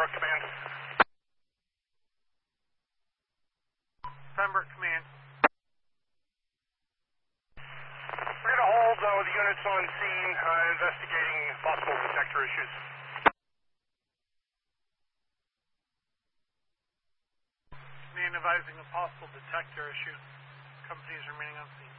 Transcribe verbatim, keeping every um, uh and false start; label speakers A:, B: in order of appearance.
A: Pembroke Command.
B: Pembroke Command.
A: We're going to hold uh, with the units on scene, uh, investigating possible detector issues.
B: Command advising a possible detector issue. Companies remaining on scene.